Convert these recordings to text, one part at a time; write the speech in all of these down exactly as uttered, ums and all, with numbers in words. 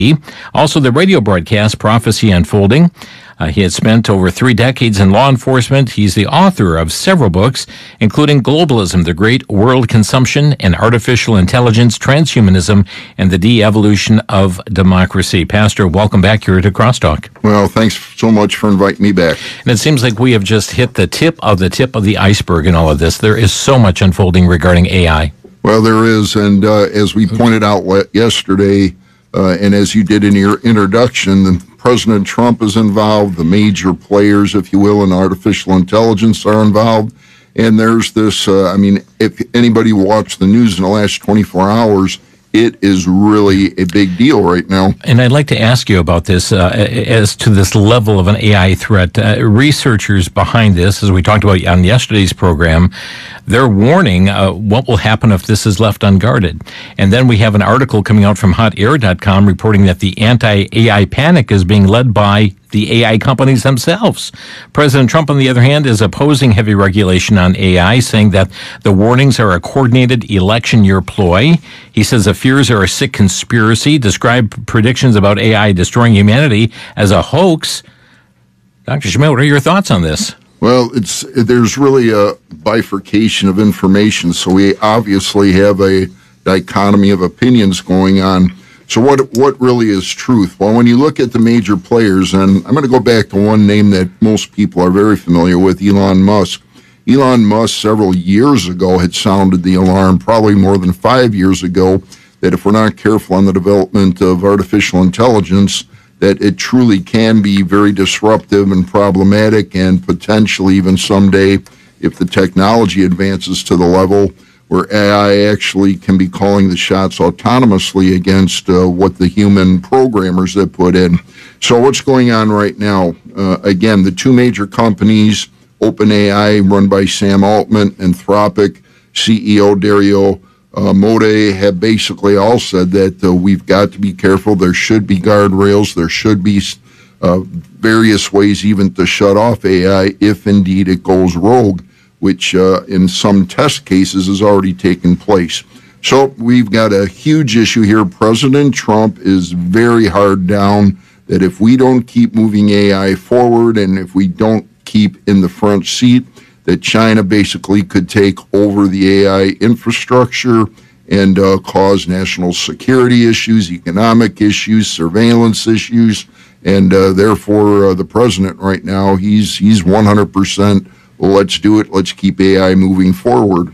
Also, the radio broadcast, Prophecy Unfolding. Uh, he had spent over three decades in law enforcement. He's the author of several books, including Globalism, the Great World Consumption, and Artificial Intelligence, Transhumanism, and the De-Evolution of Democracy. Pastor, welcome back here to Crosstalk. Well, thanks so much for inviting me back. And it seems like we have just hit the tip of the tip of the iceberg in all of this. There is so much unfolding regarding A I. Well, there is, and uh, as we pointed out yesterday, uh, and as you did in your introduction, President Trump is involved, the major players, if you will, in artificial intelligence are involved, and there's this, uh, I mean, if anybody watched the news in the last twenty-four hours, it is really a big deal right now. And I'd like to ask you about this uh, as to this level of an A I threat. Uh, researchers behind this, as we talked about on yesterday's program, they're warning uh, what will happen if this is left unguarded. And then we have an article coming out from hot air dot com reporting that the anti-A I panic is being led by the A I companies themselves. President Trump, on the other hand, is opposing heavy regulation on A I, saying that the warnings are a coordinated election year ploy. He says the fears are a sick conspiracy, described predictions about A I destroying humanity as a hoax. Doctor Schmidt, what are your thoughts on this? Well, it's there's really a bifurcation of information, so we obviously have a dichotomy of opinions going on. So what what really is truth? Well, when you look at the major players, and I'm going to go back to one name that most people are very familiar with, Elon Musk. Elon Musk several years ago had sounded the alarm, probably more than five years ago, that if we're not careful on the development of artificial intelligence, that it truly can be very disruptive and problematic, and potentially even someday, if the technology advances to the level where A I actually can be calling the shots autonomously against uh, what the human programmers have put in. So what's going on right now? Uh, again, the two major companies, OpenAI, run by Sam Altman, Anthropic, C E O Dario uh, Modi, have basically all said that uh, we've got to be careful. There should be guardrails. There should be uh, various ways even to shut off A I if indeed it goes rogue, which uh, in some test cases has already taken place. So we've got a huge issue here. President Trump is very hard down that if we don't keep moving A I forward, and if we don't keep in the front seat, that China basically could take over the A I infrastructure and uh, cause national security issues, economic issues, surveillance issues, and uh, therefore uh, the president right now, he's he's one hundred percent, well, let's do it, let's keep A I moving forward.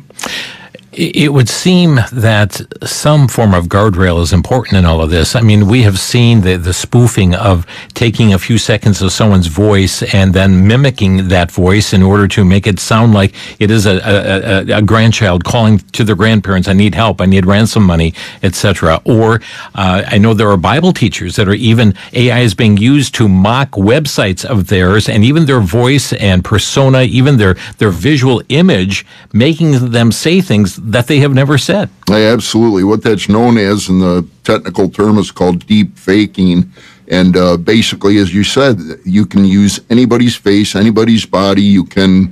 It would seem that some form of guardrail is important in all of this. I mean, we have seen the, the spoofing of taking a few seconds of someone's voice and then mimicking that voice in order to make it sound like it is a, a, a grandchild calling to their grandparents, I need help, I need ransom money, et cetera. Or uh, I know there are Bible teachers that are even, A I is being used to mock websites of theirs, and even their voice and persona, even their, their visual image, making them say things that they have never said. Yeah, absolutely. What that's known as in the technical term is called deep faking. And uh, basically, as you said, you can use anybody's face, anybody's body. You can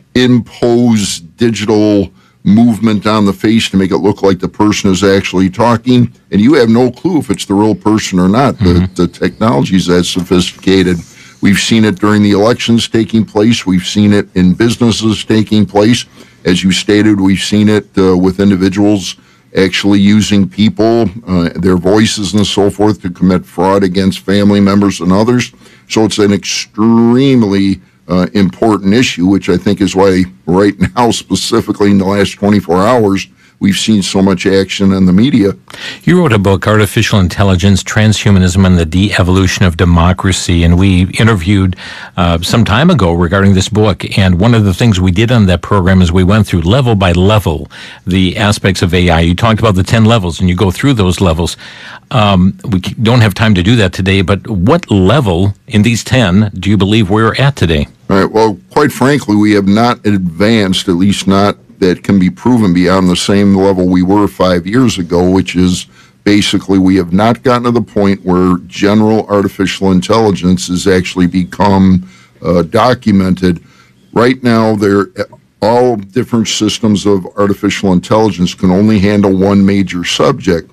impose digital movement on the face to make it look like the person is actually talking. And you have no clue if it's the real person or not. Mm-hmm. The, the technology is that sophisticated. We've seen it during the elections taking place. We've seen it in businesses taking place. As you stated, we've seen it uh, with individuals actually using people, uh, their voices and so forth, to commit fraud against family members and others. So it's an extremely uh, important issue, which I think is why right now, specifically in the last twenty-four hours, we've seen so much action in the media. You wrote a book, Artificial Intelligence, Transhumanism, and the De-Evolution of Democracy, and we interviewed uh, some time ago regarding this book, and one of the things we did on that program is we went through level by level the aspects of A I. You talked about the ten levels, and you go through those levels. Um, we don't have time to do that today, but what level in these ten do you believe we're at today? All right, well, quite frankly, we have not advanced, at least not that can be proven beyond the same level we were five years ago, which is basically we have not gotten to the point where general artificial intelligence has actually become uh, documented. Right now, there all different systems of artificial intelligence can only handle one major subject.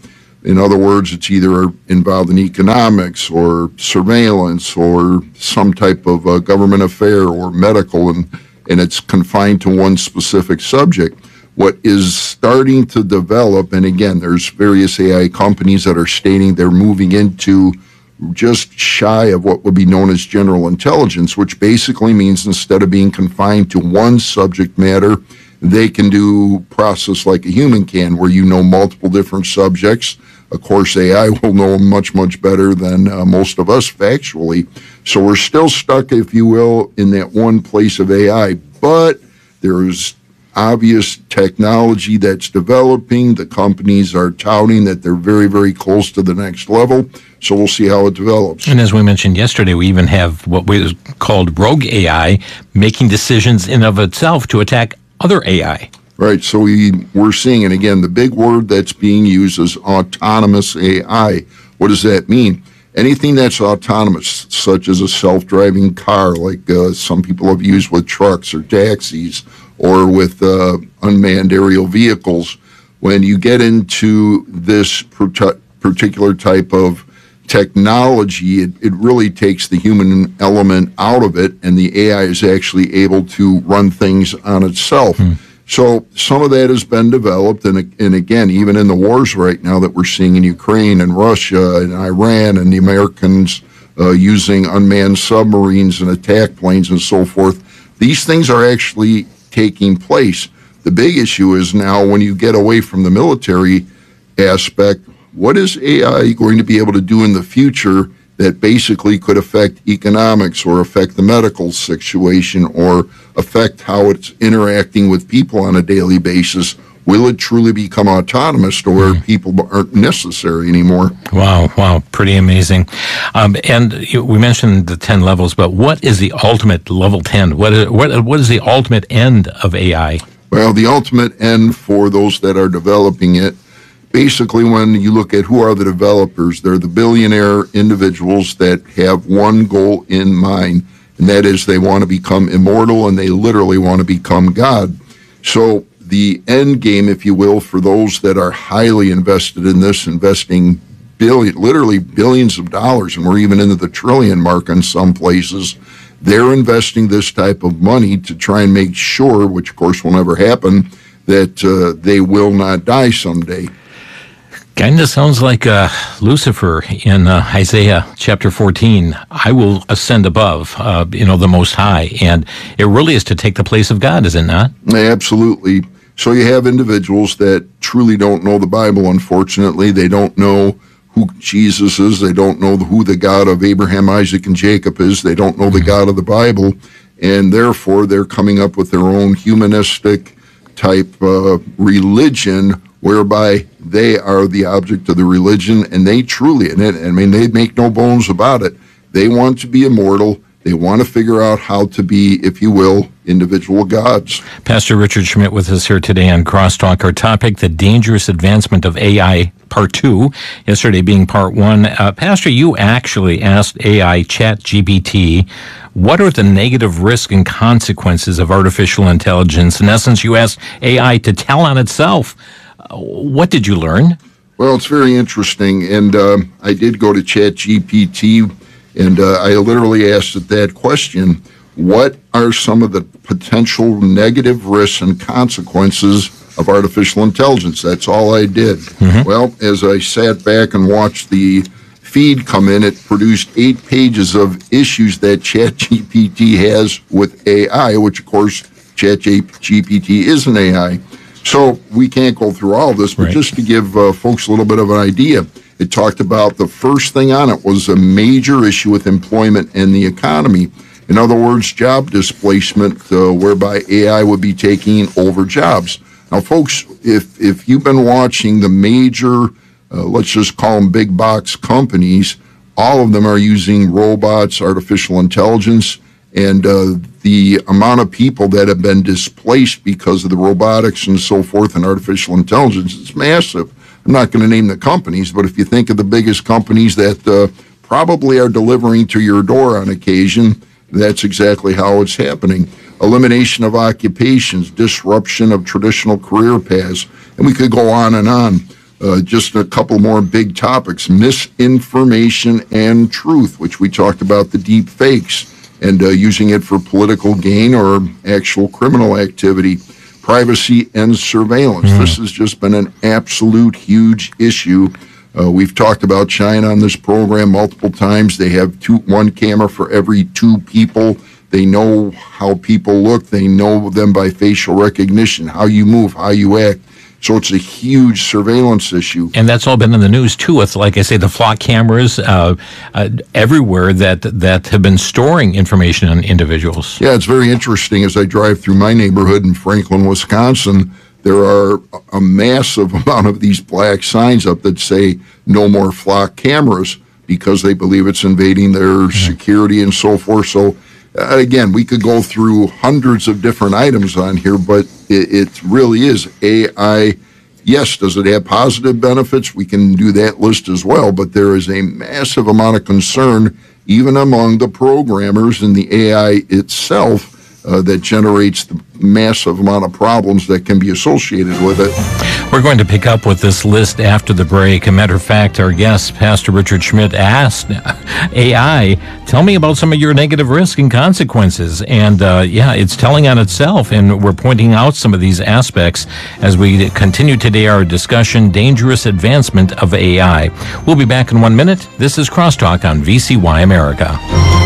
In other words, it's either involved in economics or surveillance or some type of uh, government affair or medical, and, and it's confined to one specific subject. What is starting to develop, and again, there's various A I companies that are stating they're moving into just shy of what would be known as general intelligence, which basically means instead of being confined to one subject matter, they can do process like a human can, where you know multiple different subjects. Of course, A I will know much, much better than uh, most of us factually. So we're still stuck, if you will, in that one place of A I. But there's obvious technology that's developing. The companies are touting that they're very, very close to the next level. So we'll see how it develops. And as we mentioned yesterday, we even have what was called rogue A I making decisions in of itself to attack other A I. Right, so we, we're seeing, and again, the big word that's being used is autonomous A I. What does that mean? Anything that's autonomous, such as a self-driving car, like uh, some people have used with trucks or taxis, or with uh, unmanned aerial vehicles, when you get into this prote- particular type of technology, it, it really takes the human element out of it, and the A I is actually able to run things on itself. Hmm. So some of that has been developed, and, and again, even in the wars right now that we're seeing in Ukraine and Russia and Iran, and the Americans uh, using unmanned submarines and attack planes and so forth, these things are actually taking place. The big issue is now, when you get away from the military aspect, what is A I going to be able to do in the future that basically could affect economics or affect the medical situation or affect how it's interacting with people on a daily basis? Will it truly become autonomous to where mm. people aren't necessary anymore? Wow, wow, pretty amazing. Um, and we mentioned the ten levels, but what is the ultimate level ten? What is, what, what is the ultimate end of A I? Well, the ultimate end for those that are developing it, basically, when you look at who are the developers, they're the billionaire individuals that have one goal in mind, and that is they want to become immortal, and they literally want to become God. So the end game, if you will, for those that are highly invested in this, investing billion, literally billions of dollars, and we're even into the trillion mark in some places, they're investing this type of money to try and make sure, which of course will never happen, that uh, they will not die someday. Kind of sounds like uh, Lucifer in uh, Isaiah chapter fourteen. I will ascend above, uh, you know, the Most High. And it really is to take the place of God, is it not? Absolutely. So you have individuals that truly don't know the Bible, unfortunately. They don't know who Jesus is. They don't know who the God of Abraham, Isaac, and Jacob is. They don't know the God of the Bible. And therefore, they're coming up with their own humanistic type uh, religion, whereby they are the object of the religion, and they truly, and it, I mean, they make no bones about it. They want to be immortal. They want to figure out how to be, if you will, individual gods. Pastor Richard Schmidt with us here today on Crosstalk. Our topic, the dangerous advancement of A I, part two, yesterday being part one. Uh, Pastor, you actually asked A I ChatGPT, what are the negative risks and consequences of artificial intelligence? In essence, you asked A I to tell on itself. Uh, what did you learn? Well, it's very interesting, and um, I did go to ChatGPT, and uh, I literally asked it that question: what are some of the potential negative risks and consequences of artificial intelligence? That's all I did. Mm-hmm. Well, as I sat back and watched the feed come in, it produced eight pages of issues that ChatGPT has with A I, which, of course, ChatGPT is an A I. So we can't go through all this, but right. just to give uh, folks a little bit of an idea, it talked about the first thing on it was a major issue with employment and the economy. In other words, job displacement, uh, whereby A I would be taking over jobs. Now, folks, if if you've been watching the major, uh, let's just call them big box companies, all of them are using robots, artificial intelligence, and uh, the amount of people that have been displaced because of the robotics and so forth and artificial intelligence is massive. I'm not going to name the companies, but if you think of the biggest companies that uh, probably are delivering to your door on occasion, that's exactly how it's happening. Elimination of occupations, disruption of traditional career paths, and we could go on and on. Uh, just a couple more big topics: misinformation and truth, which we talked about, the deep fakes, and uh, using it for political gain or actual criminal activity. Privacy and surveillance. Mm. This has just been an absolute huge issue. Uh, we've talked about China on this program multiple times. They have two, one camera for every two people. They know how people look. They know them by facial recognition, how you move, how you act. So it's a huge surveillance issue. And that's all been in the news, too, with, like I say, the flock cameras uh, uh, everywhere that that have been storing information on individuals. Yeah, it's very interesting. As I drive through my neighborhood in Franklin, Wisconsin, there are a massive amount of these black signs up that say no more flock cameras because they believe it's invading their mm-hmm. security and so forth. So, uh, again, we could go through hundreds of different items on here, but it, it really is A I. Yes, does it have positive benefits? We can do that list as well, but there is a massive amount of concern, even among the programmers and the A I itself, Uh, that generates the massive amount of problems that can be associated with it. We're going to pick up with this list after the break. A matter of fact, our guest, Pastor Richard Schmidt, asked A I, tell me about some of your negative risks and consequences. And uh, yeah, it's telling on itself, and we're pointing out some of these aspects as we continue today our discussion, Dangerous Advancement of A I. We'll be back in one minute. This is Crosstalk on V C Y America.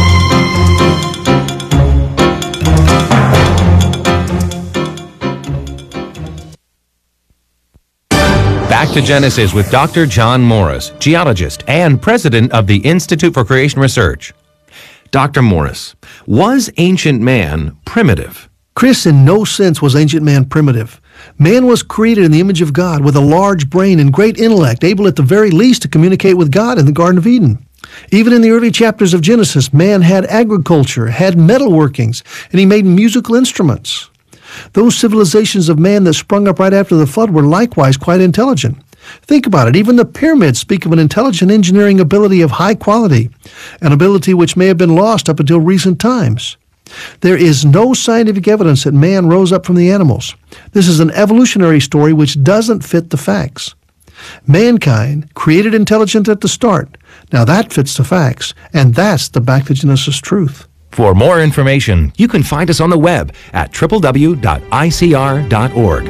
Back to Genesis with Doctor John Morris, geologist and president of the Institute for Creation Research. Doctor Morris, was ancient man primitive? Chris, in no sense was ancient man primitive. Man was created in the image of God with a large brain and great intellect, able at the very least to communicate with God in the Garden of Eden. Even in the early chapters of Genesis, man had agriculture, had metalworkings, and he made musical instruments. Those civilizations of man that sprung up right after the flood were likewise quite intelligent. Think about it. Even the pyramids speak of an intelligent engineering ability of high quality, an ability which may have been lost up until recent times. There is no scientific evidence that man rose up from the animals. This is an evolutionary story which doesn't fit the facts. Mankind created intelligence at the start. Now that fits the facts, and that's the Back to Genesis truth. For more information, you can find us on the web at w w w dot i c r dot org.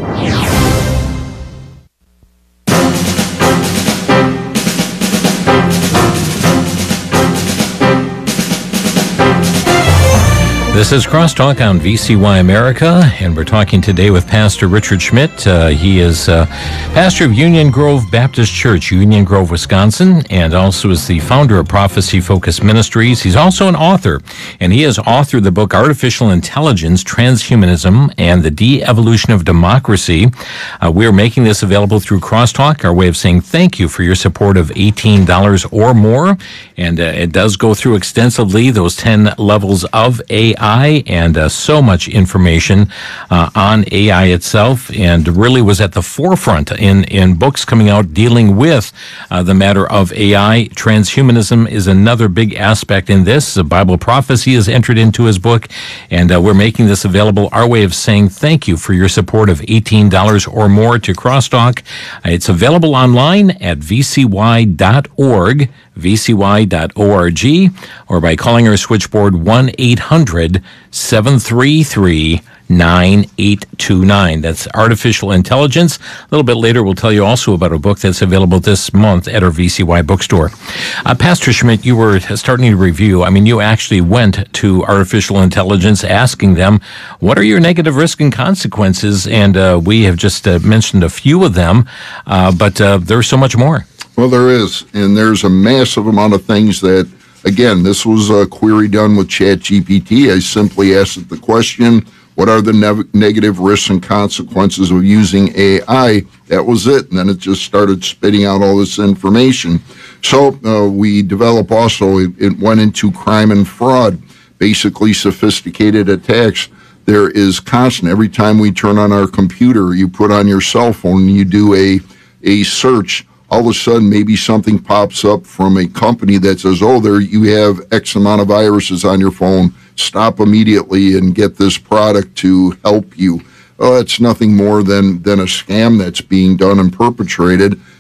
This is Crosstalk on V C Y America, and we're talking today with Pastor Richard Schmidt. Uh, he is uh, pastor of Union Grove Baptist Church, Union Grove, Wisconsin, and also is the founder of Prophecy Focus Ministries. He's also an author, and he has authored the book Artificial Intelligence, Transhumanism, and the De-Evolution of Democracy. Uh, we are making this available through Crosstalk, our way of saying thank you for your support of eighteen dollars or more, and uh, it does go through extensively those ten levels of A I. And uh, so much information uh, on A I itself, and really was at the forefront in, in books coming out dealing with uh, the matter of A I. Transhumanism is another big aspect in this. The Bible prophecy is entered into his book, and uh, we're making this available. Our way of saying thank you for your support of eighteen dollars or more to Crosstalk. Uh, it's available online at v c y dot org. v c y dot org, or by calling our switchboard one eight hundred seven three three nine eight two nine. That's Artificial Intelligence. A little bit later, we'll tell you also about a book that's available this month at our V C Y bookstore. Uh, Pastor Schmidt, you were starting to review. I mean, you actually went to Artificial Intelligence asking them, what are your negative risks and consequences? And uh, we have just uh, mentioned a few of them, uh, but uh, there's so much more. Well, there is, and there's a massive amount of things that, again, this was a query done with ChatGPT. I simply asked it the question, what are the ne- negative risks and consequences of using A I? That was it, and then it just started spitting out all this information. So uh, we developed also, it, it went into crime and fraud, basically sophisticated attacks. There is constant, every time we turn on our computer, you put on your cell phone, and you do a, a search, all of a sudden maybe something pops up from a company that says, oh, there you have X amount of viruses on your phone. Stop immediately and get this product to help you. Oh, that's nothing more than, than a scam that's being done and perpetrated.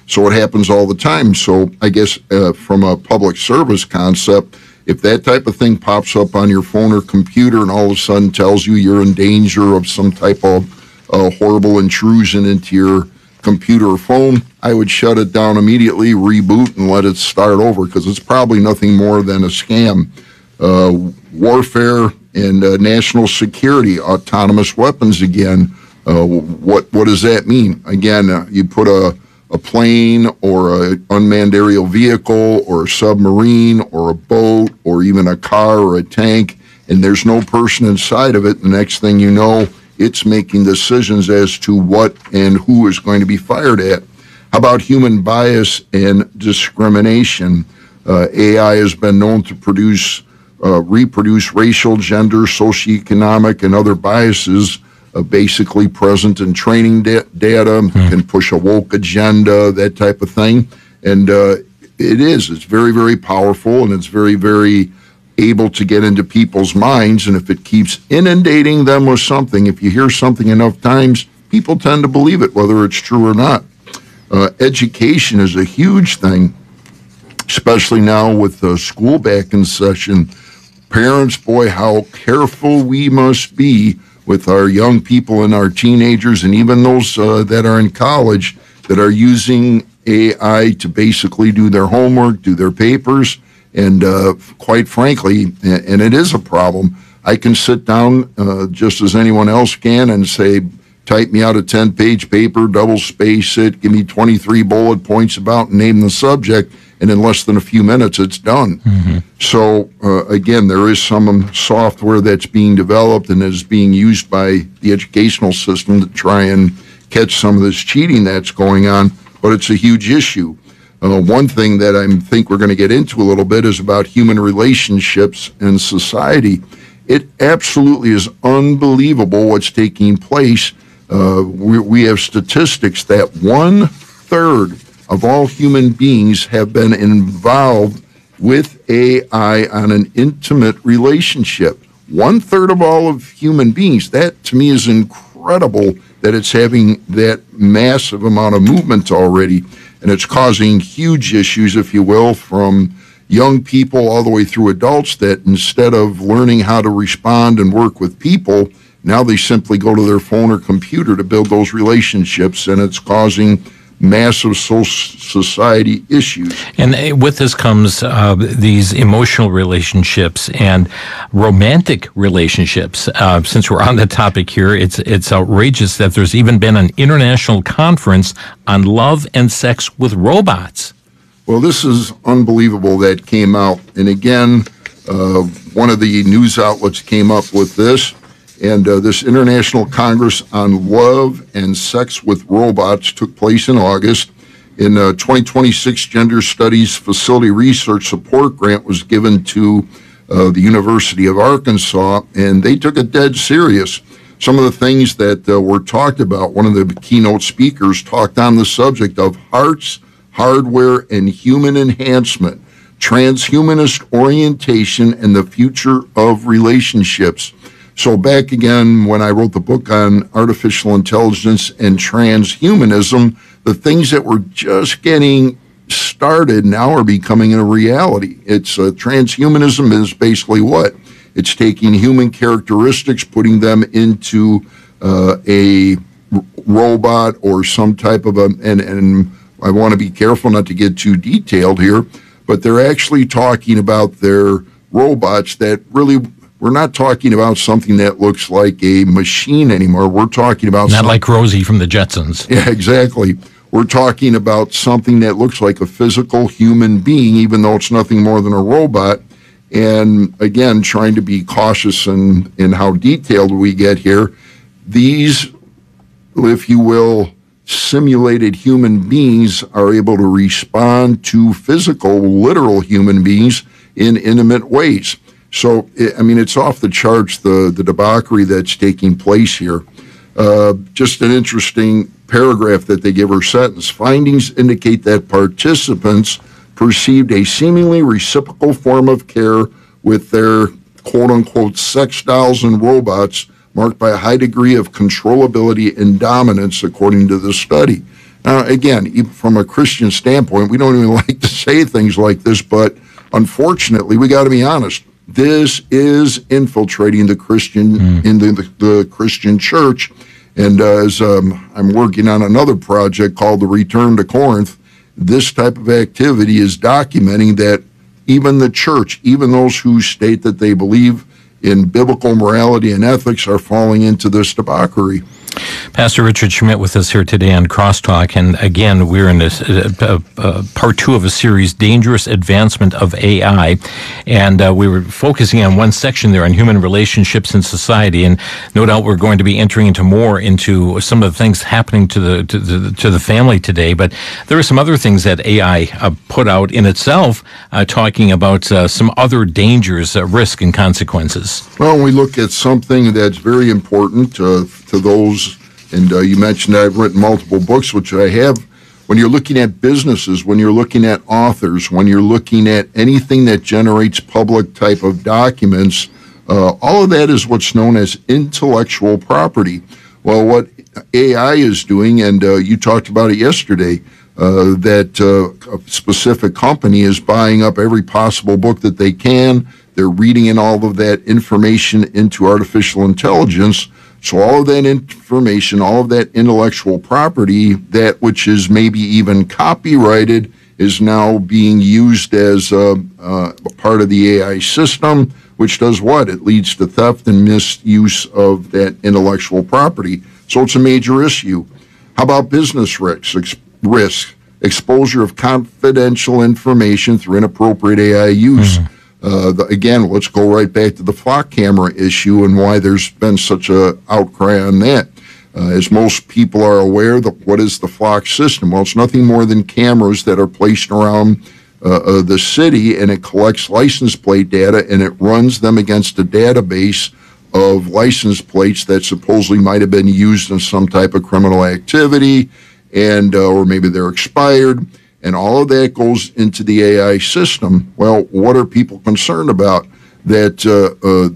So it happens all the time. So I guess uh, from a public service concept, if that type of thing pops up on your phone or computer and all of a sudden tells you you're in danger of some type of uh, horrible intrusion into your computer or phone, I would shut it down immediately, reboot, and let it start over, because it's probably nothing more than a scam. Uh, warfare and uh, national security, autonomous weapons again. Uh, what what does that mean? Again, uh, you put a, a plane or an unmanned aerial vehicle or a submarine or a boat or even a car or a tank, and there's no person inside of it. The next thing you know, it's making decisions as to what and who is going to be fired at. How about human bias and discrimination? Uh, A I has been known to produce, uh, reproduce racial, gender, socioeconomic, and other biases uh, basically present in training da- data, mm. can push a woke agenda, that type of thing. And uh, it is, it's very, very powerful, and it's very, very able to get into people's minds, and if it keeps inundating them with something, if you hear something enough times, people tend to believe it, whether it's true or not. Uh, education is a huge thing, especially now with uh, school back in session. Parents, boy, how careful we must be with our young people and our teenagers, and even those uh, that are in college that are using A I to basically do their homework, do their papers. And uh, quite frankly, and it is a problem, I can sit down uh, just as anyone else can and say, type me out a ten-page paper, double space it, give me twenty-three bullet points about, and name the subject, and in less than a few minutes, it's done. Mm-hmm. So, uh, again, there is some software that's being developed and is being used by the educational system to try and catch some of this cheating that's going on, but it's a huge issue. Uh, one thing that I think we're going to get into a little bit is about human relationships in society. It absolutely is unbelievable what's taking place. Uh, we, we have statistics that one third of all human beings have been involved with A I on an intimate relationship. One third of all of human beings. That to me is incredible that it's having that massive amount of movement already. And it's causing huge issues, if you will, from young people all the way through adults that instead of learning how to respond and work with people, now they simply go to their phone or computer to build those relationships, and it's causing massive social society issues. And with this comes uh, these emotional relationships and romantic relationships. Uh, since we're on the topic here, it's it's outrageous that there's even been an international conference on love and sex with robots. Well, this is unbelievable that came out. And again, uh, one of the news outlets came up with this. And uh, this International Congress on Love and Sex with Robots took place in August. In uh, twenty twenty-six, Gender Studies Facility Research Support Grant was given to uh, the University of Arkansas, and they took it dead serious. Some of the things that uh, were talked about, one of the keynote speakers talked on the subject of hearts, hardware, and human enhancement, transhumanist orientation, and the future of relationships. So back again, when I wrote the book on artificial intelligence and transhumanism, the things that were just getting started now are becoming a reality. It's uh, transhumanism is basically what? It's taking human characteristics, putting them into uh, a r- robot or some type of a, and, and I want to be careful not to get too detailed here, but they're actually talking about their robots that really, we're not talking about something that looks like a machine anymore. We're talking about not like Rosie from the Jetsons. Yeah, exactly. We're talking about something that looks like a physical human being, even though it's nothing more than a robot. And again, trying to be cautious in, in how detailed we get here. These, if you will, simulated human beings are able to respond to physical, literal human beings in intimate ways. So, I mean, it's off the charts, the, the debauchery that's taking place here. Uh, just an interesting paragraph that they give, or sentence. Findings indicate that participants perceived a seemingly reciprocal form of care with their quote-unquote sex dolls and robots marked by a high degree of controllability and dominance, according to the study. Uh, again, even from a Christian standpoint, we don't even like to say things like this, but unfortunately, we got to be honest. This is infiltrating the Christian mm. in the, the, the Christian church. And uh, as um, I'm working on another project called The Return to Corinth, this type of activity is documenting that even the church, even those who state that they believe in biblical morality and ethics, are falling into this debauchery. Pastor Richard Schmidt with us here today on Crosstalk, and again, we're in this uh, uh, uh, part two of a series, Dangerous Advancement of A I, and uh, we were focusing on one section there on human relationships in society, and no doubt we're going to be entering into more into some of the things happening to the to the, to the family today, but there are some other things that A I uh, put out in itself, uh, talking about uh, some other dangers, uh, risk, and consequences. Well, we look at something that's very important uh, to those. And uh, you mentioned I've written multiple books, which I have. When you're looking at businesses, when you're looking at authors, when you're looking at anything that generates public type of documents, uh, all of that is what's known as intellectual property. Well, what A I is doing, and uh, you talked about it yesterday, uh, that uh, a specific company is buying up every possible book that they can. They're reading in all of that information into artificial intelligence. So all of that information, all of that intellectual property, that which is maybe even copyrighted, is now being used as a, a part of the A I system, which does what? It leads to theft and misuse of that intellectual property. So it's a major issue. How about business risks? Ex- risk, exposure of confidential information through inappropriate A I use. Mm-hmm. Uh, the, again, let's go right back to the flock camera issue and why there's been such a outcry on that. Uh, as most people are aware, the, what is the flock system? Well, it's nothing more than cameras that are placed around uh, uh, the city, and it collects license plate data, and it runs them against a database of license plates that supposedly might have been used in some type of criminal activity, and uh, or maybe they're expired. And all of that goes into the A I system. Well, what are people concerned about? That uh, uh,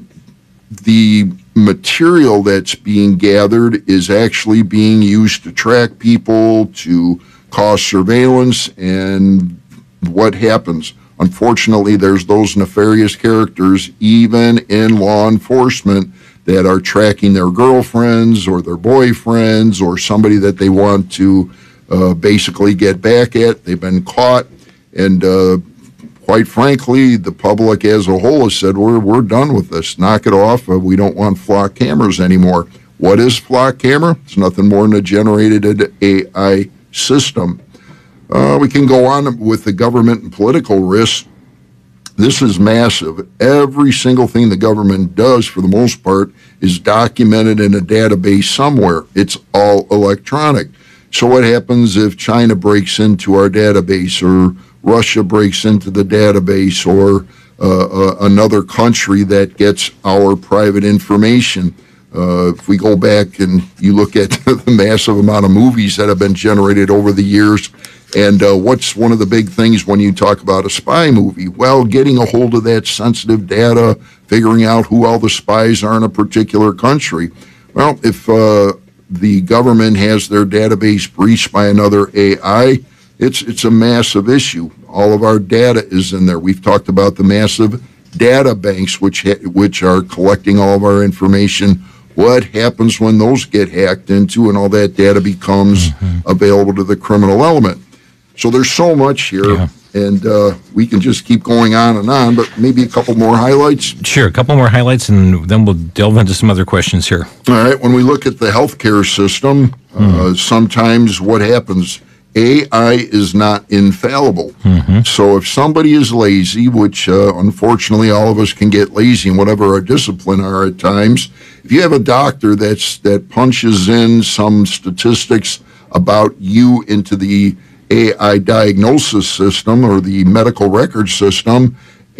the material that's being gathered is actually being used to track people, to cause surveillance, and what happens? Unfortunately, there's those nefarious characters, even in law enforcement, that are tracking their girlfriends or their boyfriends or somebody that they want to Uh, basically get back at. They've been caught, and uh, quite frankly, the public as a whole has said, we're we're done with this. Knock it off. Uh, we don't want flock cameras anymore. What is flock camera? It's nothing more than a generated A I system. Uh, we can go on with the government and political risks. This is massive. Every single thing the government does, for the most part, is documented in a database somewhere. It's all electronic. So what happens if China breaks into our database, or Russia breaks into the database, or uh, uh, another country that gets our private information? Uh, if we go back and you look at the massive amount of movies that have been generated over the years, and uh, what's one of the big things when you talk about a spy movie? Well, getting a hold of that sensitive data, figuring out who all the spies are in a particular country. Well, if uh, the government has their database breached by another A I, it's it's a massive issue. All of our data is in there. We've talked about the massive data banks, which ha- which are collecting all of our information. What happens when those get hacked into and all that data becomes mm-hmm. available to the criminal element? So there's so much here. Yeah. And uh, we can just keep going on and on, but maybe a couple more highlights. Sure, a couple more highlights, and then we'll delve into some other questions here. All right, when we look at the healthcare system, mm-hmm. uh, sometimes what happens, A I is not infallible. Mm-hmm. So if somebody is lazy, which uh, unfortunately all of us can get lazy in whatever our discipline are at times, if you have a doctor that's that punches in some statistics about you into the A I diagnosis system or the medical record system,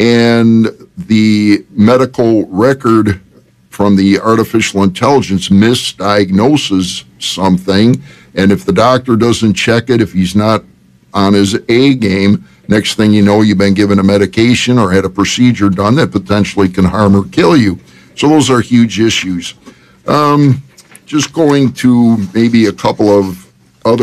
and the medical record from the artificial intelligence misdiagnoses something, and if the doctor doesn't check it, if he's not on his A game, next thing you know, you've been given a medication or had a procedure done that potentially can harm or kill you. So those are huge issues. Um, just going to maybe a couple of other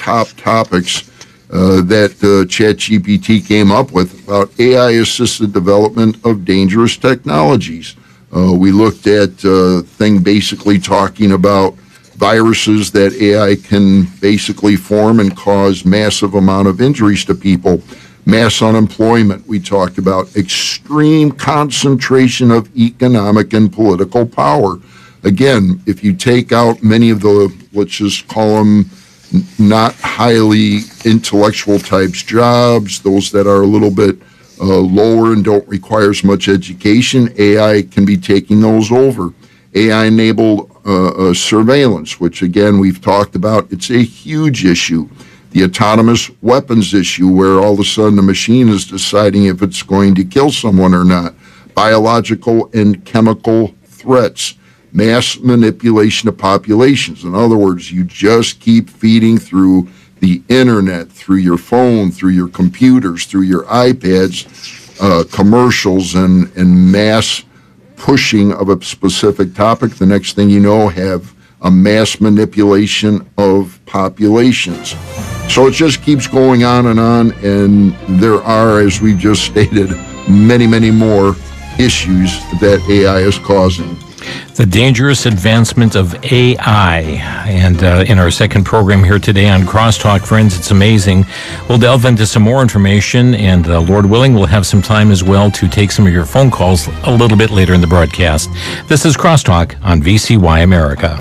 top topics uh, that uh, ChatGPT came up with about A I-assisted development of dangerous technologies. Uh, we looked at a uh, thing basically talking about viruses that A I can basically form and cause massive amount of injuries to people. Mass unemployment, we talked about extreme concentration of economic and political power. Again, if you take out many of the, let's just call them not highly intellectual types jobs, those that are a little bit uh, lower and don't require as much education, A I can be taking those over. A I-enabled uh, uh, surveillance, which again we've talked about, it's a huge issue. The autonomous weapons issue, where all of a sudden the machine is deciding if it's going to kill someone or not. Biological and chemical threats. Mass manipulation of populations. In other words, you just keep feeding through the internet, through your phone, through your computers, through your iPads, uh, commercials and, and mass pushing of a specific topic. The next thing you know, have a mass manipulation of populations. So it just keeps going on and on, and there are, as we just stated, many, many more issues that A I is causing. The dangerous advancement of A I. And uh, in our second program here today on Crosstalk, friends, it's amazing. We'll delve into some more information, and uh, Lord willing, we'll have some time as well to take some of your phone calls a little bit later in the broadcast. This is Crosstalk on V C Y America.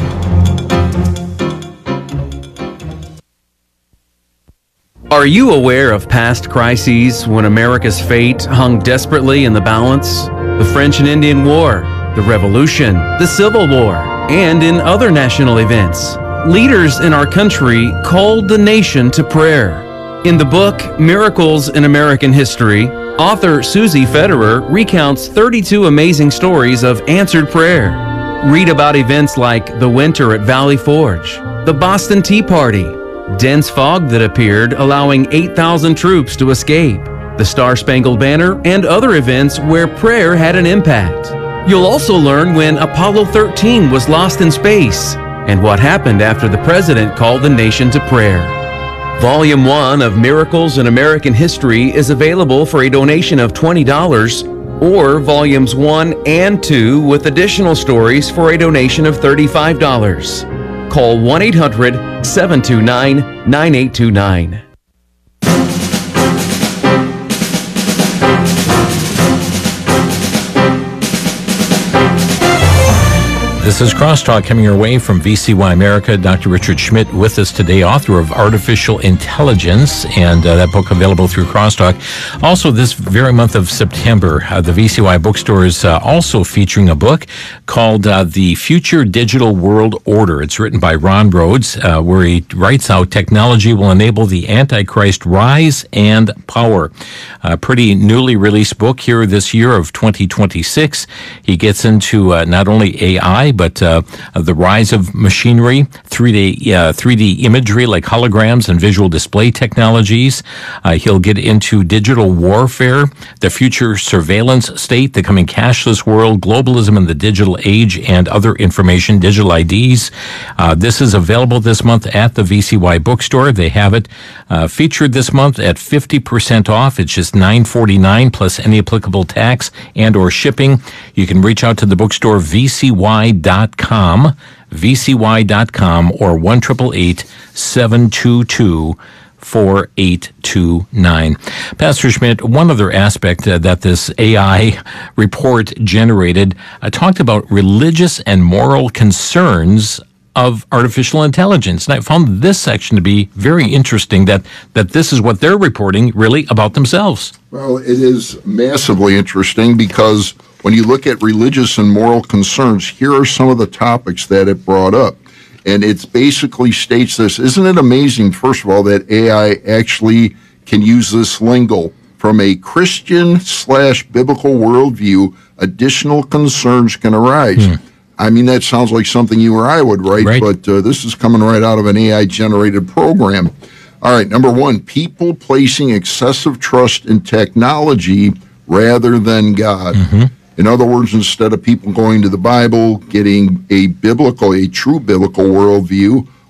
Are you aware of past crises when America's fate hung desperately in the balance? The French and Indian War, the Revolution, the Civil War, and in other national events. Leaders in our country called the nation to prayer. In the book, Miracles in American History, author Susie Federer recounts thirty-two amazing stories of answered prayer. Read about events like the winter at Valley Forge, the Boston Tea Party, dense fog that appeared allowing eight thousand troops to escape, the Star-Spangled Banner, and other events where prayer had an impact. You'll also learn when Apollo thirteen was lost in space and what happened after the president called the nation to prayer. Volume one of Miracles in American History is available for a donation of twenty dollars, or Volumes one and two with additional stories for a donation of thirty-five dollars. Call one eight hundred, seven two nine, nine eight two nine. This is Crosstalk coming your way from V C Y America. Doctor Richard Schmidt with us today, author of Artificial Intelligence, and uh, that book available through Crosstalk. Also, this very month of September, uh, the V C Y bookstore is uh, also featuring a book called uh, The Future Digital World Order. It's written by Ron Rhodes, uh, where he writes how technology will enable the Antichrist rise and power. A pretty newly released book here this year of twenty twenty-six. He gets into uh, not only A I, but uh, the rise of machinery, three D uh, three D imagery like holograms and visual display technologies. Uh, he'll get into digital warfare, the future surveillance state, the coming cashless world, globalism in the digital age, and other information, digital I Ds. Uh, this is available this month at the V C Y bookstore. They have it uh, featured this month at fifty percent off. It's just nine forty-nine plus any applicable tax and or shipping. You can reach out to the bookstore, V C Y dot com, V C Y dot com, or one eight eight eight, seven two two, four eight two nine. Pastor Schmidt, one other aspect uh, that this A I report generated uh, talked about religious and moral concerns of artificial intelligence. And I found this section to be very interesting, that, that this is what they're reporting really about themselves. Well, it is massively interesting because when you look at religious and moral concerns, here are some of the topics that it brought up. And it basically states this. Isn't it amazing, first of all, that A I actually can use this lingo? From a Christian slash biblical worldview, additional concerns can arise. Hmm. I mean, that sounds like something you or I would write, right. but uh, this is coming right out of an A I-generated program. All right, number one, people placing excessive trust in technology rather than God. Mm-hmm. In other words, instead of people going to the Bible, getting a biblical, a true biblical worldview,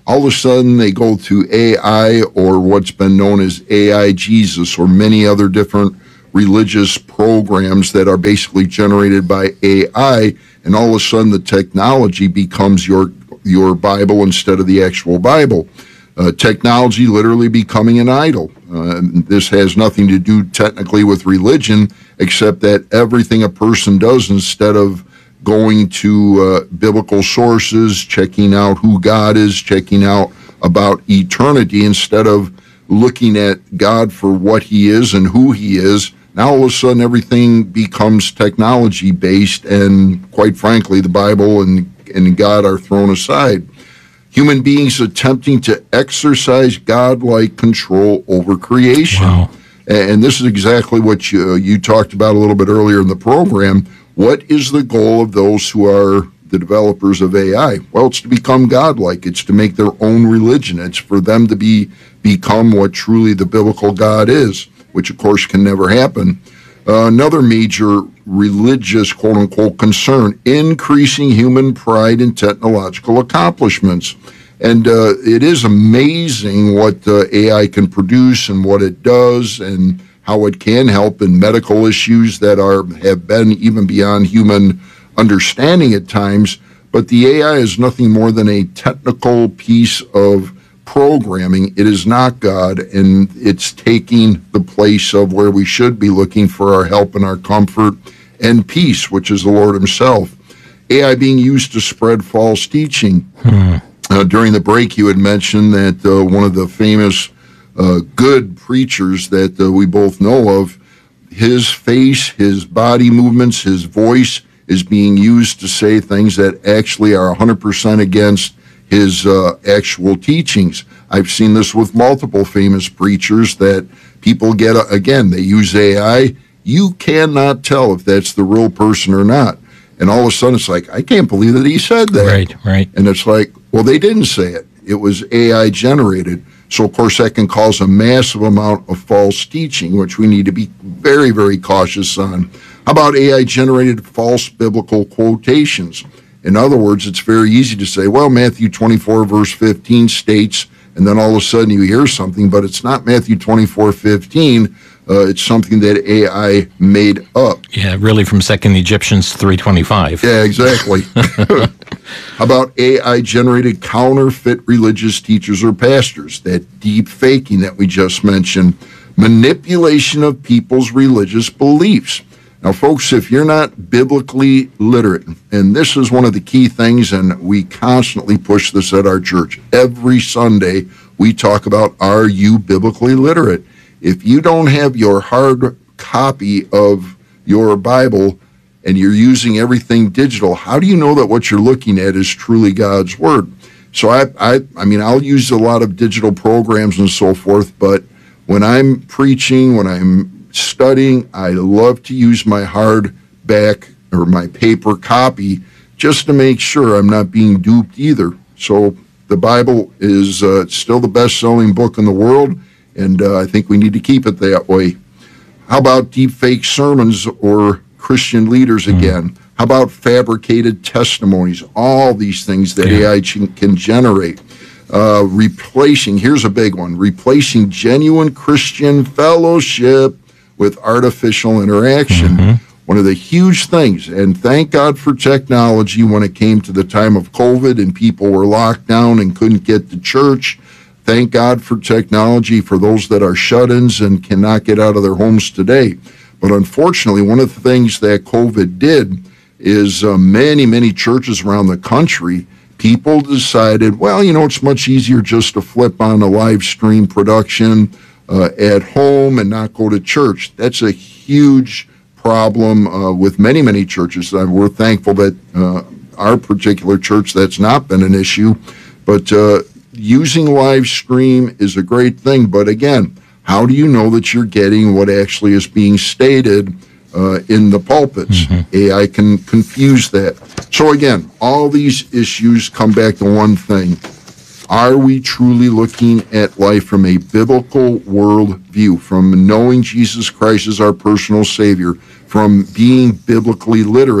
all of a sudden they go to A I, or what's been known as A I Jesus, or many other different religious programs that are basically generated by A I, and all of a sudden the technology becomes your your Bible instead of the actual Bible. Uh, technology literally becoming an idol. Uh, this has nothing to do technically with religion, except that everything a person does, instead of going to uh, biblical sources, checking out who God is, checking out about eternity, instead of looking at God for what he is and who he is, now all of a sudden everything becomes technology based, and quite frankly, the Bible and, and God are thrown aside. Human beings attempting to exercise God-like control over creation. Wow. And this is exactly what you, you talked about a little bit earlier in the program. What is the goal of those who are the developers of A I? Well, it's to become godlike. It's to make their own religion. It's for them to be become what truly the biblical God is, which of course can never happen. Uh, another major religious quote-unquote concern, increasing human pride in technological accomplishments. And uh, it is amazing what uh, A I can produce and what it does, and how it can help in medical issues that are have been even beyond human understanding at times. But the A I is nothing more than a technical piece of programming. It is not God, and it's taking the place of where we should be looking for our help and our comfort and peace, which is the Lord himself. A I being used to spread false teaching. Hmm. Uh, during the break, you had mentioned that uh, one of the famous uh, good preachers that uh, we both know of, his face, his body movements, his voice is being used to say things that actually are one hundred percent against his uh, actual teachings. I've seen this with multiple famous preachers that people get, uh, again, they use A I. You cannot tell if that's the real person or not. And all of a sudden it's like, I can't believe that he said that. Right, right. And it's like, well, they didn't say it. It was A I generated. So, of course, that can cause a massive amount of false teaching, which we need to be very, very cautious on. How about A I generated false biblical quotations? In other words, it's very easy to say, well, Matthew twenty-four, verse fifteen states, and then all of a sudden you hear something, but it's not Matthew twenty-four, fifteen. Uh, it's something that A I made up. Yeah, really from Second Egyptians three twenty-five. Yeah, exactly. How about A I-generated counterfeit religious teachers or pastors? That deep faking that we just mentioned. Manipulation of people's religious beliefs. Now, folks, if you're not biblically literate, and this is one of the key things, and we constantly push this at our church. Every Sunday, we talk about, are you biblically literate? If you don't have your hard copy of your Bible and you're using everything digital, how do you know that what you're looking at is truly God's Word? So, I, I, I mean, I'll use a lot of digital programs and so forth, but when I'm preaching, when I'm studying, I love to use my hardback or my paper copy just to make sure I'm not being duped either. So the Bible is uh, still the best-selling book in the world, and uh, I think we need to keep it that way. How about deep fake sermons or Christian leaders again? Mm. How about fabricated testimonies? All these things that yeah. A I can generate. Uh, replacing, here's a big one, replacing genuine Christian fellowship with artificial interaction. Mm-hmm. One of the huge things, and thank God for technology when it came to the time of COVID and people were locked down and couldn't get to church. Thank God for technology for those that are shut-ins and cannot get out of their homes today. But unfortunately, one of the things that COVID did is uh, many, many churches around the country, people decided, well, you know, it's much easier just to flip on a live stream production Uh, at home and not go to church. That's a huge problem uh, with many, many churches. Uh, we're thankful that uh, our particular church, that's not been an issue. But uh, using live stream is a great thing. But again, how do you know that you're getting what actually is being stated uh, in the pulpits? Mm-hmm. A I can confuse that. So again, all these issues come back to one thing. Are we truly looking at life from a biblical worldview, from knowing Jesus Christ as our personal Savior, from being biblically literate,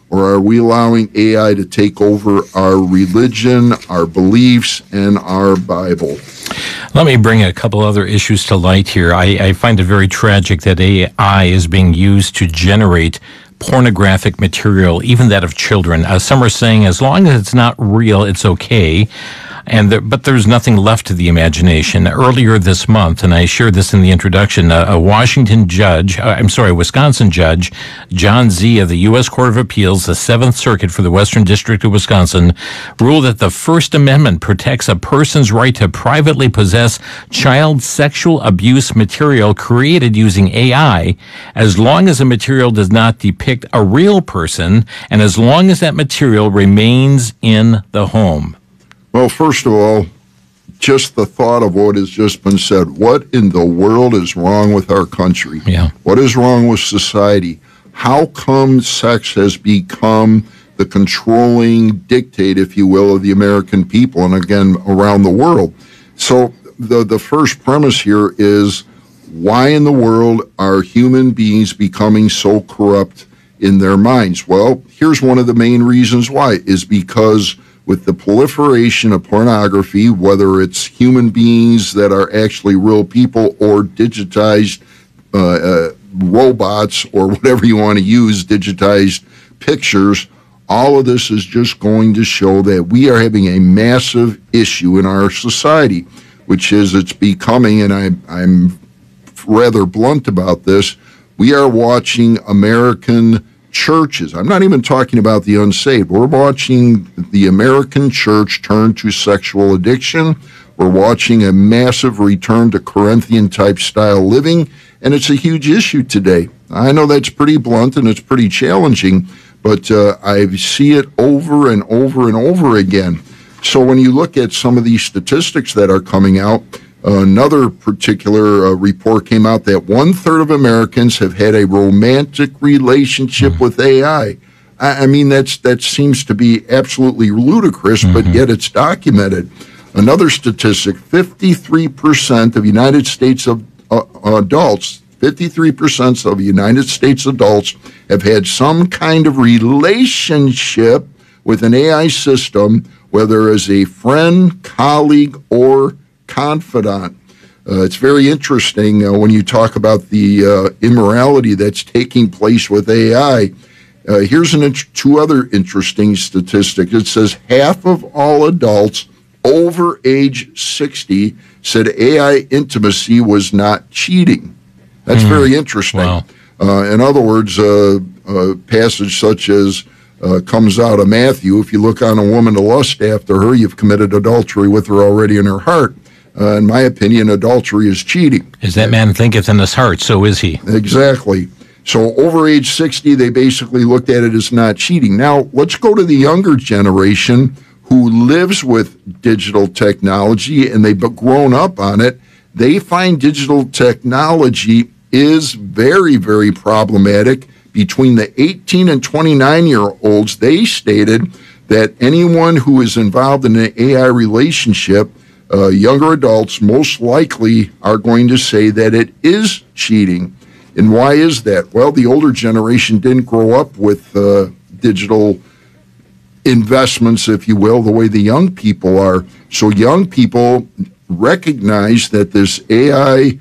or are we allowing A I to take over our religion, our beliefs, and our Bible? Let me bring a couple other issues to light here. I, I find it very tragic that A I is being used to generate pornographic material, even that of children. Uh, some are saying as long as it's not real, it's okay. And there, but there's nothing left to the imagination. Earlier this month, and I shared this in the introduction, a, a Washington judge, uh, I'm sorry, a Wisconsin judge, John Z. of the U S Court of Appeals, the Seventh Circuit for the Western District of Wisconsin, ruled that the First Amendment protects a person's right to privately possess child sexual abuse material created using A I, as long as the material does not depict a real person, and as long as that material remains in the home. Well, first of all, just the thought of what has just been said. What in the world is wrong with our country? Yeah. What is wrong with society? How come sex has become the controlling dictate, if you will, of the American people and, again, around the world? So the, the first premise here is, why in the world are human beings becoming so corrupt in their minds? Well, here's one of the main reasons why, is because with the proliferation of pornography, whether it's human beings that are actually real people or digitized uh, uh, robots or whatever you want to use, digitized pictures, all of this is just going to show that we are having a massive issue in our society, which is it's becoming, and I, I'm rather blunt about this, we are watching American churches. I'm not even talking about the unsaved. We're watching the American church turn to sexual addiction. We're watching a massive return to Corinthian-type style living, and it's a huge issue today. I know that's pretty blunt and it's pretty challenging, but uh, I see it over and over and over again. So when you look at some of these statistics that are coming out, another particular uh, report came out that one-third of Americans have had a romantic relationship mm-hmm. with A I. I. I mean, that's that seems to be absolutely ludicrous, mm-hmm. but yet it's documented. Another statistic, fifty-three percent of United States of, uh, adults, fifty-three percent of United States adults have had some kind of relationship with an A I system, whether as a friend, colleague, or confidant. Uh, it's very interesting uh, when you talk about the uh, immorality that's taking place with A I. Uh, here's an int- two other interesting statistics. It says half of all adults over age sixty said A I intimacy was not cheating. That's mm. very interesting. Wow. Uh, in other words, uh, a passage such as uh, comes out of Matthew, if you look on a woman to lust after her, you've committed adultery with her already in her heart. Uh, in my opinion, adultery is cheating. As that man thinketh in his heart, so is he. Exactly. So over age sixty, they basically looked at it as not cheating. Now, let's go to the younger generation who lives with digital technology, and they've grown up on it. They find digital technology is very, very problematic. Between the eighteen and twenty-nine-year-olds, they stated that anyone who is involved in an A I relationship, Uh, younger adults most likely are going to say that it is cheating. And why is that? Well, the older generation didn't grow up with uh, digital investments, if you will, the way the young people are. So young people recognize that this A I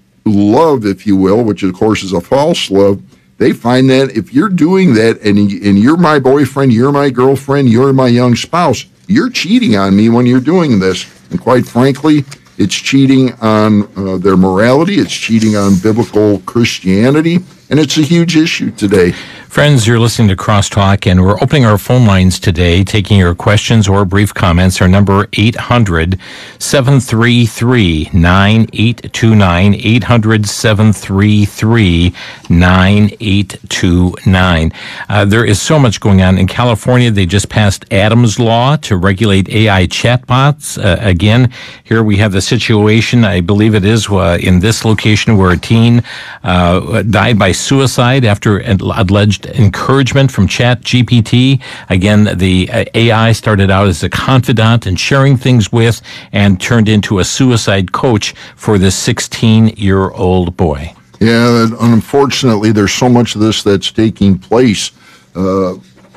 love, if you will, which of course is a false love, they find that if you're doing that and, and you're my boyfriend, you're my girlfriend, you're my young spouse, you're cheating on me when you're doing this. And quite frankly, it's cheating on uh, their morality, it's cheating on biblical Christianity, and it's a huge issue today. Friends, you're listening to Crosstalk, and we're opening our phone lines today, taking your questions or brief comments. Our number, eight hundred, seven three three, nine eight two nine, eight hundred, seven three three, nine eight two nine. Uh, there is so much going on. In California, they just passed Adam's Law to regulate A I chatbots. Uh, again, here we have the situation, I believe it is uh, in this location, where a teen uh, died by suicide after an alleged encouragement from Chat G P T. Again, the A I started out as a confidant and sharing things with, and turned into a suicide coach for this sixteen-year-old boy. Yeah, unfortunately, there's so much of this that's taking place. Uh,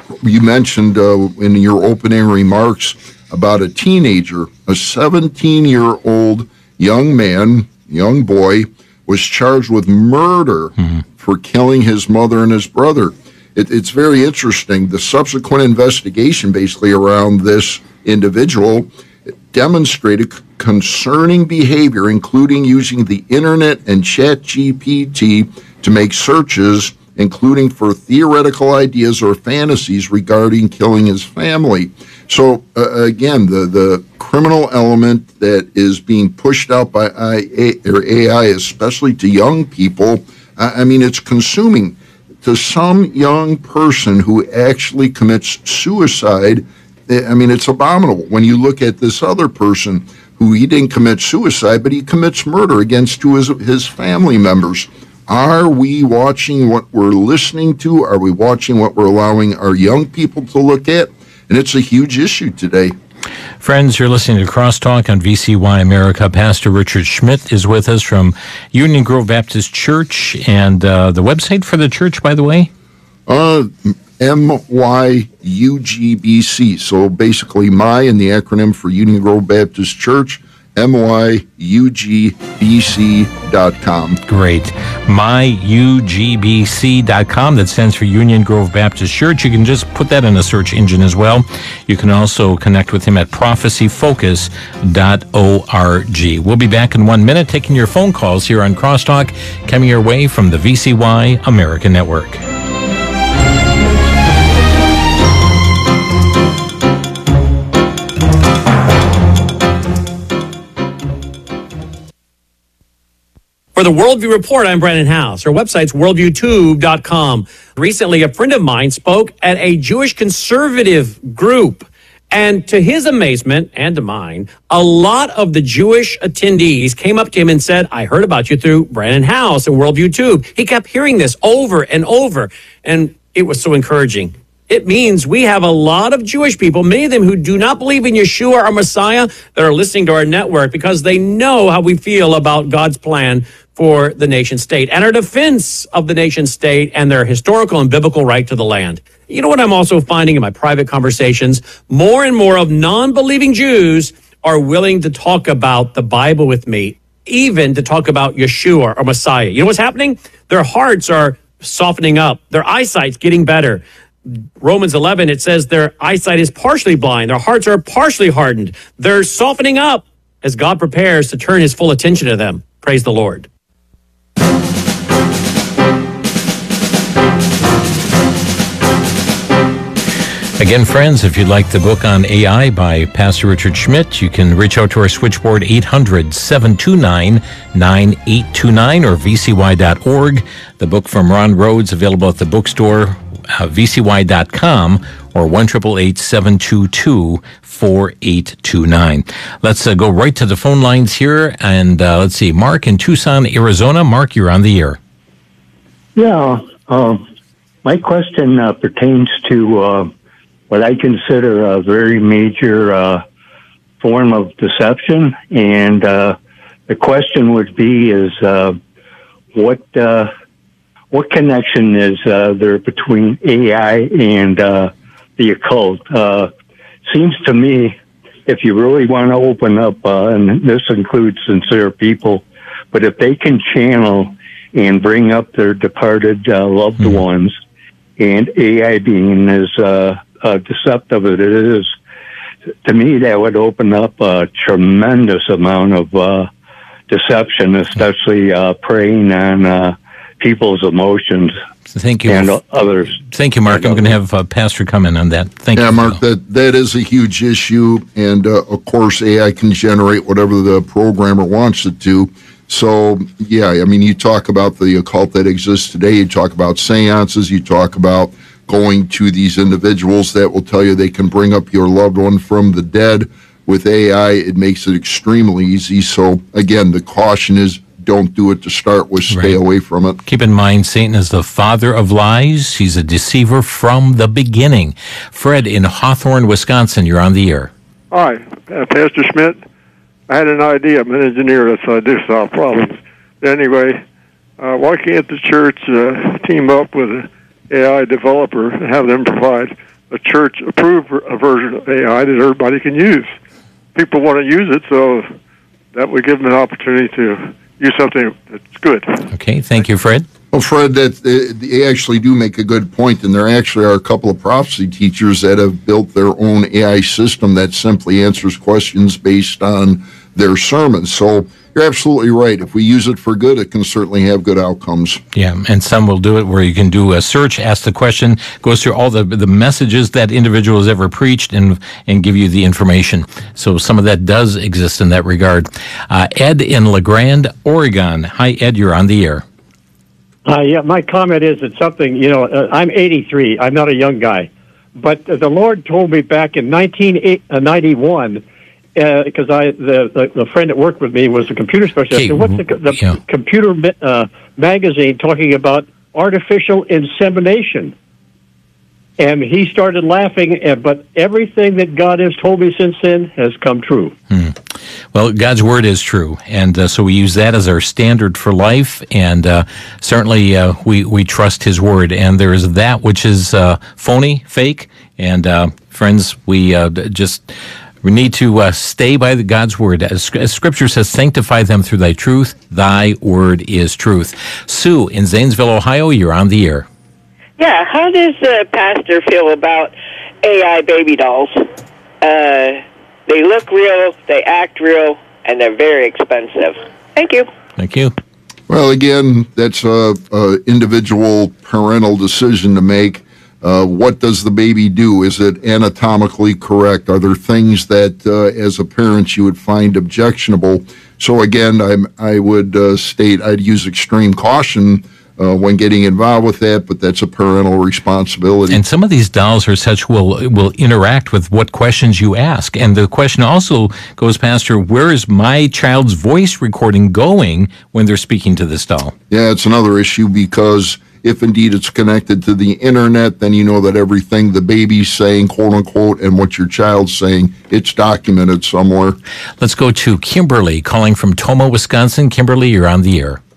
you mentioned uh, in your opening remarks about a teenager, a seventeen-year-old young man, young boy, was charged with murder mm-hmm. for killing his mother and his brother. It, it's very interesting. The subsequent investigation basically around this individual demonstrated c- concerning behavior, including using the internet and ChatGPT to make searches, including for theoretical ideas or fantasies regarding killing his family. So, uh, again, the, the criminal element that is being pushed out by I A, or A I, especially to young people, I, I mean, it's consuming. To some young person who actually commits suicide, I mean, it's abominable. When you look at this other person who he didn't commit suicide, but he commits murder against two of his, his family members. Are we watching what we're listening to? Are we watching what we're allowing our young people to look at? And it's a huge issue today. Friends, you're listening to Crosstalk on V C Y America. Pastor Richard Schmidt is with us from Union Grove Baptist Church. And uh, the website for the church, by the way? Uh, M Y U G B C. So basically, my and the acronym for Union Grove Baptist Church, M Y U G B C dot com. Great. my U G B C dot com. That stands for Union Grove Baptist Church. You can just put that in a search engine as well. You can also connect with him at prophecy focus dot org. We'll be back in one minute taking your phone calls here on Crosstalk, coming your way from the V C Y America Network. For the Worldview Report, I'm Brandon House. Our website's worldview tube dot com. Recently, a friend of mine spoke at a Jewish conservative group. And to his amazement, and to mine, a lot of the Jewish attendees came up to him and said, I heard about you through Brandon House and Worldview Tube. He kept hearing this over and over, and it was so encouraging. It means we have a lot of Jewish people, many of them who do not believe in Yeshua, our Messiah, that are listening to our network because they know how we feel about God's plan for the nation state and our defense of the nation state and their historical and biblical right to the land. You know what I'm also finding in my private conversations? More and more of non-believing Jews are willing to talk about the Bible with me, even to talk about Yeshua or Messiah. You know what's happening? Their hearts are softening up. Their eyesight's getting better. Romans eleven, it says their eyesight is partially blind. Their hearts are partially hardened. They're softening up as God prepares to turn his full attention to them. Praise the Lord. Again, friends, if you'd like the book on A I by Pastor Richard Schmidt, you can reach out to our switchboard eight hundred, seven two nine, nine eight two nine or v c y dot org. The book from Ron Rhodes available at the bookstore, uh, v c y dot com or one eight eight eight, seven two two, four eight two nine. Let's uh, go right to the phone lines here. And uh, let's see, Mark in Tucson, Arizona. Mark, you're on the air. Yeah, uh, my question uh, pertains to uh, what I consider a very major uh, form of deception. And uh, the question would be is uh, what uh, what connection is uh, there between A I and uh, the occult? Uh, seems to me, if you really want to open up, uh, and this includes sincere people, but if they can channel and bring up their departed uh, loved mm-hmm. ones, and A I being as uh, uh, deceptive as it is, to me that would open up a tremendous amount of uh, deception, especially uh, preying on uh, people's emotions. Thank you. And others. Thank you, Mark. I'm going to have uh, Pastor come in on that. Thank yeah, you. Yeah, Mark, that, that is a huge issue. And, uh, of course, A I can generate whatever the programmer wants it to. So, yeah, I mean, you talk about the occult that exists today. You talk about seances. You talk about going to these individuals that will tell you they can bring up your loved one from the dead. With A I, it makes it extremely easy. So, again, the caution is don't do it to start with. Stay right. away from it. Keep in mind, Satan is the father of lies. He's a deceiver from the beginning. Fred in Hawthorne, Wisconsin, you're on the air. Hi, uh, Pastor Schmidt. I had an idea. I'm an engineer. That's what I do, solve problems. But anyway, uh, why can't the church uh, team up with an A I developer and have them provide a church-approved version of A I that everybody can use. People want to use it, so that would give them an opportunity to use something that's good. Okay, thank you, Fred. Well, Fred, that uh, they actually do make a good point, and there actually are a couple of prophecy teachers that have built their own A I system that simply answers questions based on their sermons. So you're absolutely right. If we use it for good, it can certainly have good outcomes. Yeah, and some will do it where you can do a search, ask the question, goes through all the the messages that individual has ever preached, and and give you the information. So some of that does exist in that regard. Uh, Ed in La Grande, Oregon. Hi, Ed. You're on the air. Uh, yeah, my comment is that something, you know, uh, I'm eighty-three. I'm not a young guy. But uh, the Lord told me back in nineteen ninety-one, because uh, I the, the the friend that worked with me was a computer specialist. Okay. I said, what's the, the Yeah. computer uh, magazine talking about artificial insemination? And he started laughing, uh, but everything that God has told me since then has come true. Hmm. Well, God's word is true, and uh, so we use that as our standard for life, and uh, certainly uh, we, we trust His word. And there is that which is uh, phony, fake, and uh, friends, we uh, just we need to uh, stay by the God's word. As, as Scripture says, sanctify them through thy truth. Thy word is truth. Sue in Zanesville, Ohio, you're on the air. Yeah, how does the pastor feel about A I baby dolls? Uh, they look real, they act real, and they're very expensive. Thank you. Thank you. Well, again, that's a, a individual parental decision to make. Uh, what does the baby do? Is it anatomically correct? Are there things that, uh, as a parent, you would find objectionable? So, again, I'm, I would uh, state I'd use extreme caution Uh, when getting involved with that, but that's a parental responsibility. And some of these dolls are such will will interact with what questions you ask. And the question also goes, Pastor, where is my child's voice recording going when they're speaking to this doll? Yeah, it's another issue because if indeed it's connected to the internet, then you know that everything the baby's saying, quote unquote, and what your child's saying, it's documented somewhere. Let's go to Kimberly calling from Tomah, Wisconsin. Kimberly, you're on the air.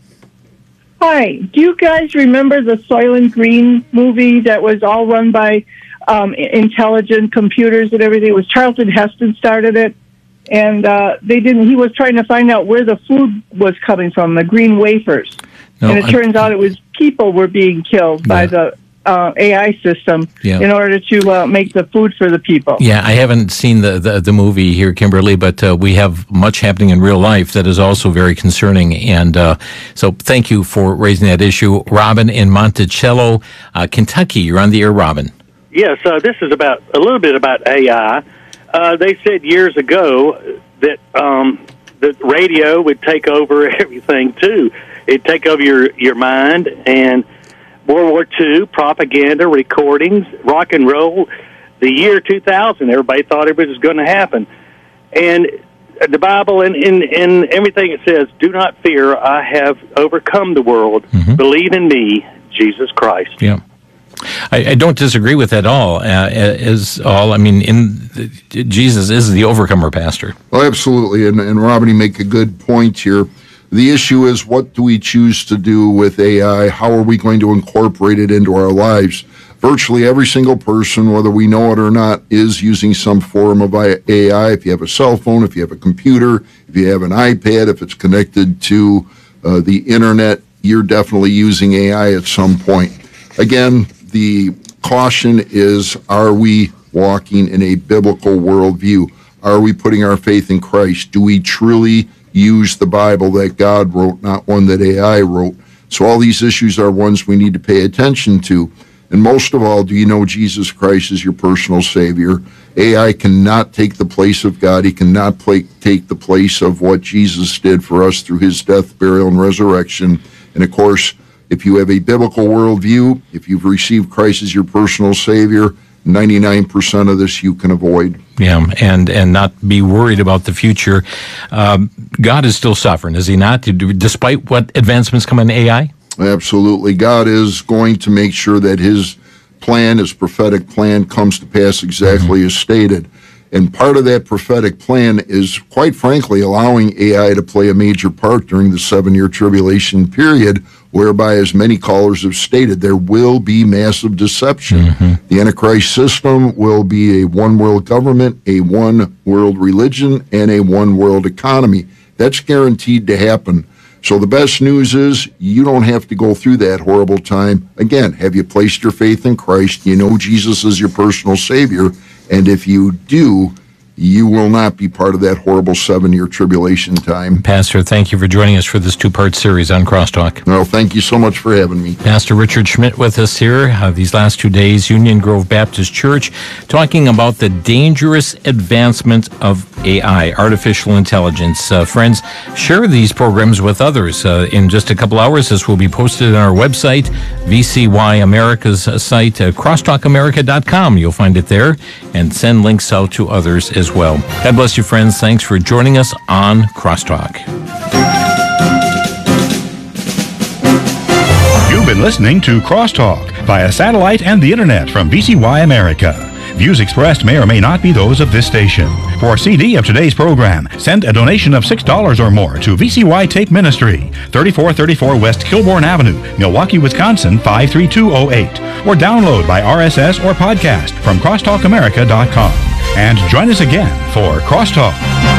Hi. Do you guys remember the Soylent Green movie that was all run by um, intelligent computers and everything? It was Charlton Heston started it, and uh, they didn't. He was trying to find out where the food was coming from, the green wafers, No, and it I- turns out it was people were being killed by Yeah. the uh, A I system Yeah. in order to uh, make the food for the people. Yeah, I haven't seen the, the, the movie here, Kimberly, but uh, we have much happening in real life that is also very concerning. And uh, so thank you for raising that issue. Robin in Monticello, uh, Kentucky, you're on the air, Robin. Yes, uh, this is about a little bit about A I. Uh, they said years ago that um, that radio would take over everything too. It'd take over your, your mind. And World War Two, propaganda, recordings, rock and roll. The year two thousand, everybody thought it was going to happen. And the Bible and in, in everything it says, do not fear, I have overcome the world. Mm-hmm. Believe in me, Jesus Christ. Yeah. I, I don't disagree with that at all. Uh, as all, I mean, in the, Jesus is the overcomer, Pastor. Well, absolutely. And, and Robin, you make a good point here. The issue is, what do we choose to do with A I? How are we going to incorporate it into our lives? Virtually every single person, whether we know it or not, is using some form of A I. If you have a cell phone, if you have a computer, if you have an iPad, if it's connected to uh, the internet, you're definitely using A I at some point. Again, the caution is, are we walking in a biblical worldview? Are we putting our faith in Christ? Do we truly use the Bible that God wrote, not one that A I wrote? So all these issues are ones we need to pay attention to. And most of all, do you know Jesus Christ is your personal Savior? A I cannot take the place of God. He cannot play, take the place of what Jesus did for us through his death, burial, and resurrection. And of course, if you have a biblical worldview, if you've received Christ as your personal Savior, ninety-nine percent of this you can avoid. Yeah, and, and not be worried about the future. Um, God is still sovereign, is he not? Despite what advancements come in A I? Absolutely. God is going to make sure that his plan, his prophetic plan, comes to pass exactly mm-hmm. as stated. And part of that prophetic plan is, quite frankly, allowing A I to play a major part during the seven-year tribulation period whereby, as many callers have stated, there will be massive deception. Mm-hmm. The Antichrist system will be a one-world government, a one-world religion, and a one-world economy. That's guaranteed to happen. So the best news is you don't have to go through that horrible time. Again, have you placed your faith in Christ? You know Jesus is your personal Savior. And if you do, you will not be part of that horrible seven-year tribulation time. Pastor, thank you for joining us for this two-part series on Crosstalk. Well, thank you so much for having me. Pastor Richard Schmidt with us here uh, these last two days, Union Grove Baptist Church, talking about the dangerous advancement of A I, artificial intelligence. Uh, friends, share these programs with others. Uh, in just a couple hours, this will be posted on our website, V C Y America's site, uh, crosstalk america dot com. You'll find it there, and send links out to others as well. God bless you, friends. Thanks for joining us on Crosstalk. You've been listening to Crosstalk via satellite and the internet from V C Y America. Views expressed may or may not be those of this station. For a C D of today's program, send a donation of six dollars or more to V C Y Tape Ministry, thirty-four thirty-four West Kilbourne Avenue, Milwaukee, Wisconsin, five three two oh eight. Or download by R S S or podcast from crosstalk america dot com. And join us again for Crosstalk.